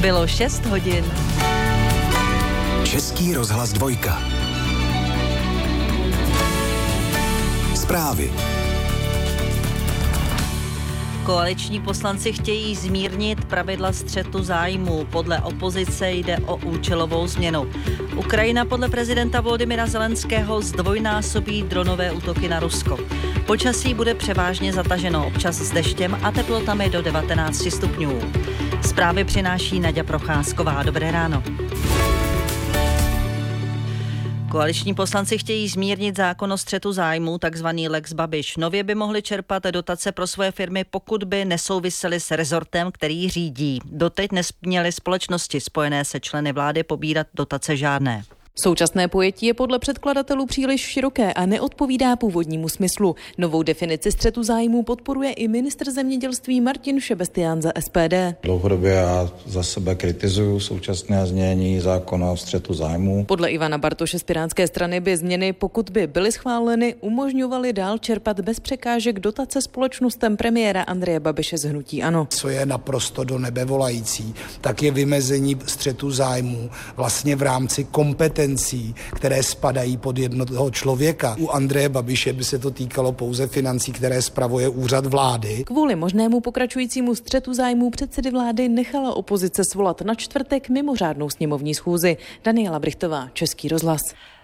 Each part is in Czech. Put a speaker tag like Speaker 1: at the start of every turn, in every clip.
Speaker 1: Bylo 6 hodin.
Speaker 2: Český rozhlas 2. Zprávy.
Speaker 1: Koaliční poslanci chtějí zmírnit pravidla střetu zájmů. Podle opozice jde o účelovou změnu. Ukrajina podle prezidenta Volodymyra Zelenského zdvojnásobí dronové útoky na Rusko. Počasí bude převážně zataženo, občas s deštěm a teplotami do 19 stupňů. Zprávy přináší Naďa Procházková. Dobré ráno. Koaliční poslanci chtějí zmírnit zákon o střetu zájmů, takzvaný Lex Babiš. Nově by mohli čerpat dotace pro svoje firmy, pokud by nesouvisely s rezortem, který řídí. Doteď nesměly společnosti spojené se členy vlády pobírat dotace žádné.
Speaker 3: Současné pojetí je podle předkladatelů příliš široké a neodpovídá původnímu smyslu. Novou definici střetu zájmů podporuje i ministr zemědělství Martin Šebestián za SPD.
Speaker 4: Dlouhodobě já za sebe kritizuju současné znění zákona o střetu zájmů.
Speaker 3: Podle Ivana Bartoše z Pirátské strany by změny, pokud by byly schváleny, umožňovaly dál čerpat bez překážek dotace společnostem premiéra Andreje Babiše z hnutí ANO.
Speaker 5: Co je naprosto do nebe volající, tak je vymezení střetu zájmů vlastně v rámci kompetencí, které spadají pod jednoho člověka. U Andreje Babiše by se to týkalo pouze financí, které spravuje úřad vlády.
Speaker 3: Kvůli možnému pokračujícímu střetu zájmů předsedy vlády nechala opozice svolat na čtvrtek mimořádnou sněmovní schůzi. Daniela Brichtová, Český rozhlas.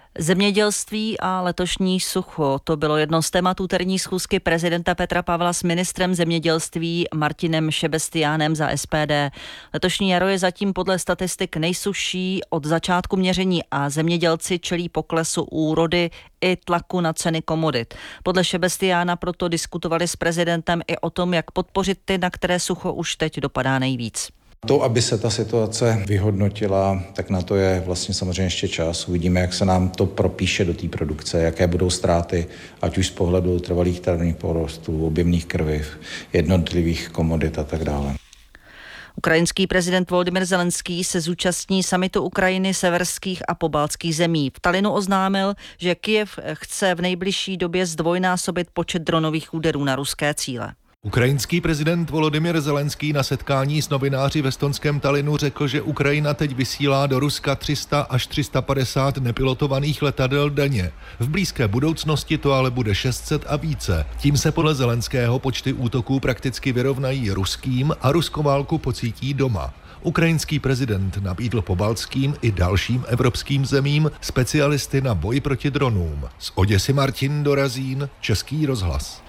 Speaker 1: Zemědělství a letošní sucho. To bylo jedno z témat úterní schůzky prezidenta Petra Pavla s ministrem zemědělství Martinem Šebestiánem za SPD. Letošní jaro je zatím podle statistik nejsušší od začátku měření a zemědělci čelí poklesu úrody i tlaku na ceny komodit. Podle Šebestiána proto diskutovali s prezidentem i o tom, jak podpořit ty, na které sucho už teď dopadá nejvíc.
Speaker 4: To, aby se ta situace vyhodnotila, tak na to je vlastně samozřejmě ještě čas. Uvidíme, jak se nám to propíše do té produkce, jaké budou ztráty, ať už z pohledu trvalých travních porostů, objemných krviv, jednotlivých komodit a tak dále.
Speaker 1: Ukrajinský prezident Volodymyr Zelenský se zúčastní summitu Ukrajiny, severských a pobaltských zemí. V Tallinnu oznámil, že Kyjev chce v nejbližší době zdvojnásobit počet dronových úderů na ruské cíle.
Speaker 6: Ukrajinský prezident Volodymyr Zelenský na setkání s novináři v estonském Tallinnu řekl, že Ukrajina teď vysílá do Ruska 300 až 350 nepilotovaných letadel denně. V blízké budoucnosti to ale bude 600 a více. Tím se podle Zelenského počty útoků prakticky vyrovnají ruským a ruskou válku pocítí doma. Ukrajinský prezident nabídl pobaltským i dalším evropským zemím specialisty na boj proti dronům. Z Oděsy Martin Dorazín, Český rozhlas.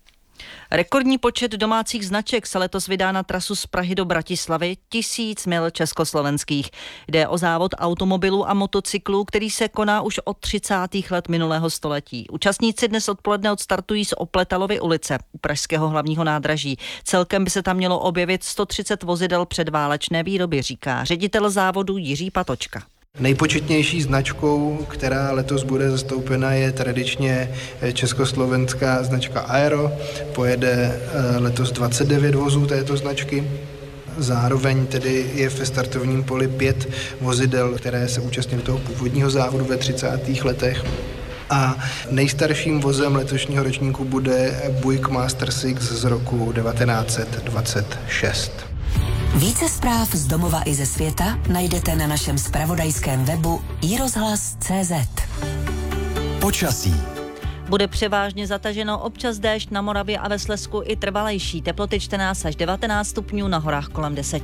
Speaker 1: Rekordní počet domácích značek se letos vydá na trasu z Prahy do Bratislavy, 1000 mil československých. Jde o závod automobilů a motocyklů, který se koná už od 30. let minulého století. Účastníci dnes odpoledne odstartují z Opletalovy ulice u pražského hlavního nádraží. Celkem by se tam mělo objevit 130 vozidel předválečné výroby, říká ředitel závodu Jiří Patočka.
Speaker 7: Nejpočetnější značkou, která letos bude zastoupena, je tradičně československá značka Aero. Pojede letos 29 vozů této značky. Zároveň tedy je ve startovním poli 5 vozidel, které se účastnily toho původního závodu ve 30. letech. A nejstarším vozem letošního ročníku bude Buick Master 6 z roku 1926.
Speaker 8: Více zpráv z domova i ze světa najdete na našem zpravodajském webu iRozhlas.cz.
Speaker 2: Počasí.
Speaker 1: Bude převážně zataženo, občas déšť na Moravě a ve Slezsku i trvalejší. Teploty 14 až 19 stupňů, na horách kolem 10.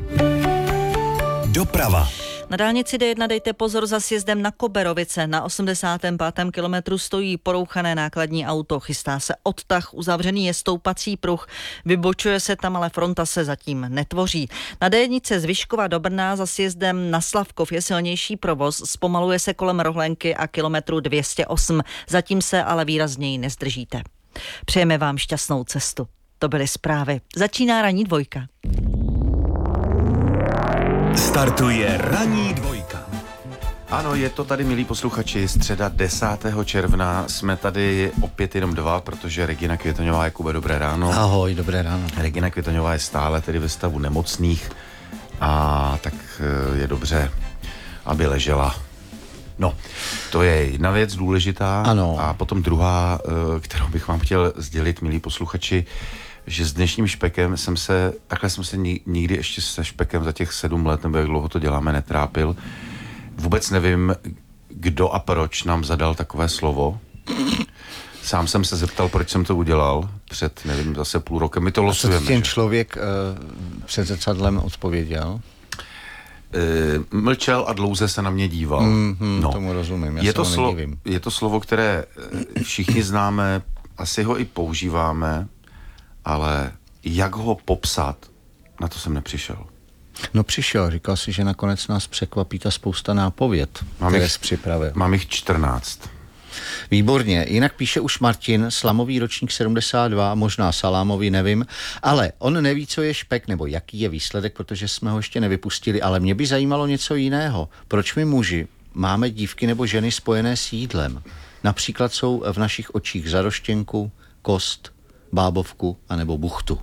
Speaker 2: Doprava.
Speaker 1: Na dálnici D1 dejte pozor za sjezdem na Koberovice. Na 85. kilometru stojí porouchané nákladní auto. Chystá se odtah, uzavřený je stoupací pruh. Vybočuje se tam, ale fronta se zatím netvoří. Na D1 z Vyškova do Brna za sjezdem na Slavkov je silnější provoz. Zpomaluje se kolem Rohlenky a kilometru 208. Zatím se ale výrazněji nezdržíte. Přejeme vám šťastnou cestu. To byly zprávy. Začíná ranní dvojka.
Speaker 2: Startuje ranní dvojka.
Speaker 9: Ano, je to tady, milí posluchači, středa 10. června. Jsme tady opět jenom dva, protože Regina Květoňová, Jakube, dobré ráno.
Speaker 10: Ahoj, dobré ráno.
Speaker 9: Regina Květoňová je stále tedy ve stavu nemocných a tak je dobře, aby ležela. No, to je jedna věc důležitá.
Speaker 10: Ano.
Speaker 9: A potom druhá, kterou bych vám chtěl sdělit, milí posluchači, že s dnešním špekem takhle jsem se nikdy ještě se špekem za těch 7 let, nebo jak dlouho to děláme, netrápil. Vůbec nevím, kdo a proč nám zadal takové slovo. Sám jsem se zeptal, proč jsem to udělal před, nevím, zase půl rokem. My to losujeme.
Speaker 10: A co ten člověk před zrcadlem odpověděl?
Speaker 9: Mlčel a dlouze se na mě díval.
Speaker 10: Tomu rozumím,
Speaker 9: je to slovo, které všichni známe, asi ho i používáme, ale jak ho popsat, na to jsem nepřišel.
Speaker 10: No přišel, říkal si, že nakonec nás překvapí ta spousta nápověd, které jsi připravil.
Speaker 9: Mám jich 14.
Speaker 10: Výborně, jinak píše už Martin, slamový ročník 72, možná salámový, nevím, ale on neví, co je špek, nebo jaký je výsledek, protože jsme ho ještě nevypustili, ale mě by zajímalo něco jiného. Proč my muži máme dívky nebo ženy spojené s jídlem? Například jsou v našich očích zaroštěnku, kost, bábovku anebo buchtu.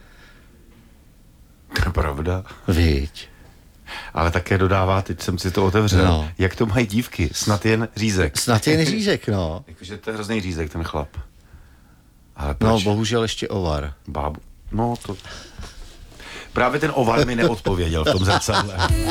Speaker 9: To je pravda.
Speaker 10: Viď.
Speaker 9: Ale také dodává, teď jsem si to otevřel, jak to mají dívky, snad jen řízek.
Speaker 10: Snad jen řízek, no.
Speaker 9: Jakože to je hrozný řízek, ten chlap. Ale proč?
Speaker 10: No, bohužel ještě ovar.
Speaker 9: No, to... Právě ten ovar mi neodpověděl v tom zrcadle.